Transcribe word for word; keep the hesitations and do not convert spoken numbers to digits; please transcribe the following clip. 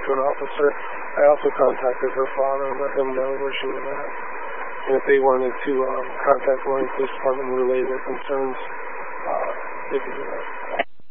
to an officer. I also contacted her father and let him know where she was at. And if they wanted to um, contact Warren Police Department and relay their concerns, uh, they could do that.